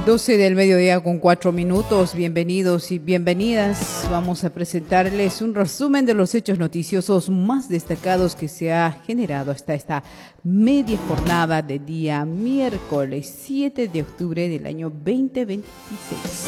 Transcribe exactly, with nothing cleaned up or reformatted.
doce del mediodía con cuatro minutos. Bienvenidos y bienvenidas. Vamos a presentarles un resumen de los hechos noticiosos más destacados que se ha generado hasta esta media jornada de día miércoles siete de octubre del año veinte veintiséis.